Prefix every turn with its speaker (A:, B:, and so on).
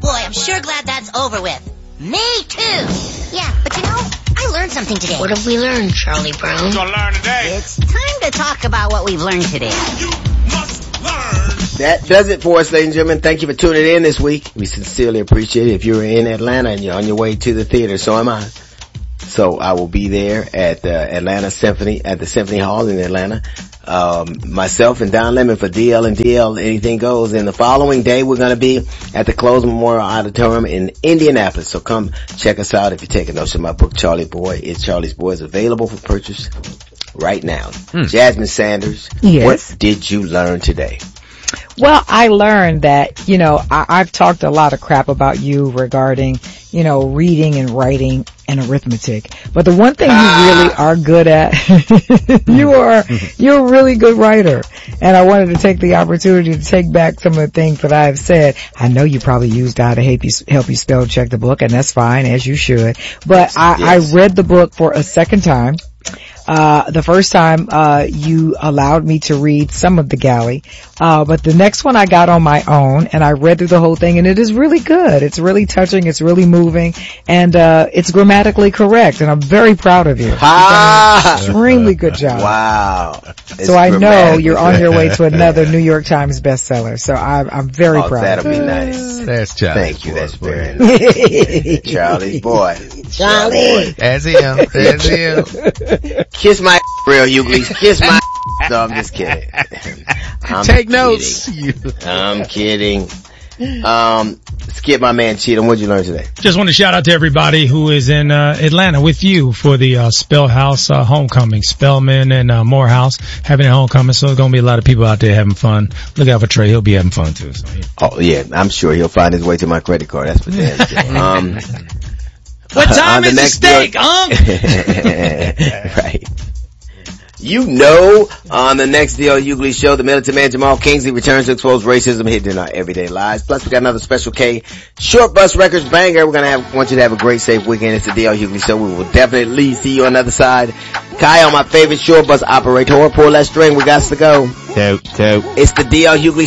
A: boy, I'm sure glad that's over with. Me too. Yeah, but I learned something today.
B: What have we learned, Charlie Brown?
C: What you gonna learn today?
A: It's time to talk about what we've learned today.
C: You must learn.
D: That does it for us, ladies and gentlemen. Thank you for tuning in this week. We sincerely appreciate it. If you're in Atlanta and you're on your way to the theater, so am I. So I will be there at the Atlanta Symphony, at the Symphony Hall in Atlanta. Myself and Don Lemon for DL and DL Anything Goes. And the following day we're going to be at the Close Memorial Auditorium in Indianapolis. So come check us out if you're taking notes of my book, Charlie Boy. It's Charlie's Boy. It's available for purchase right now. Jasmine Sanders,
E: yes.
D: What did you learn today?
E: Well, I learned that, I've talked a lot of crap about you regarding, reading and writing and arithmetic. But the one thing you really are good at, you're a really good writer. And I wanted to take the opportunity to take back some of the things that I've said. I know you probably used I to help you spell check the book, and that's fine, as you should. But I read the book for a second time. The first time, you allowed me to read some of the galley. But the next one I got on my own and I read through the whole thing, and it is really good. It's really touching. It's really moving, and, it's grammatically correct, and I'm very proud of you. You've done an extremely good job.
D: Wow.
E: So I know you're on your way to another New York Times bestseller. So I'm very proud.
D: That'll be nice.
F: That's Charlie.
D: Thank you. That's very nice. Charlie's boy.
E: Charlie.
F: That's him. That's him.
D: Kiss my real Hughley's. Kiss my. No, I'm just kidding.
F: Take notes.
D: I'm kidding. Skip, my man Cheatham, what'd you learn today?
G: Just want to shout out to everybody who is in Atlanta with you for the Spellhouse homecoming. Spellman and Morehouse having a homecoming, so there's going to be a lot of people out there having fun. Look out for Trey. He'll be having fun too. So, yeah.
D: Oh, yeah. I'm sure he'll find his way to my credit card. That's for damn sure.
G: What time is the steak,
D: Right. On the next D.L. Hughley show, the militant man Jamal Kingsley returns to expose racism hidden in our everyday lives. Plus, we got another special K Short Bus Records banger. We're gonna want you to have a great, safe weekend. It's the D.L. Hughley show. We will definitely see you on the other side. Kyle, my favorite short bus operator, pull that string. We got to go.
F: Tote.
D: It's the D.L. Hughley